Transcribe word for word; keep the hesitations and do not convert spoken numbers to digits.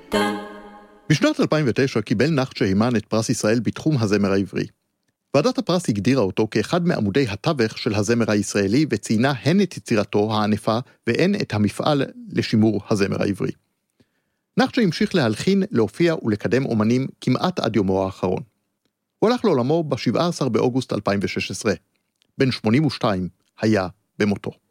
בשנת אלפיים ותשע קיבל נחצ'ה הימן את פרס ישראל בתחום הזמר העברי. ועדת הפרס הגדירה אותו כאחד מעמודי התווך של הזמר הישראלי וציינה הן את יצירתו הענפה והן את המפעל לשימור הזמר העברי. נחצ'ה המשיך להלחין, להופיע ולקדם אומנים כמעט עד יומו האחרון. הוא הלך לעולמו ב-שבעה עשר באוגוסט אלפיים ושש עשרה. בן שמונים ושתיים היה במותו.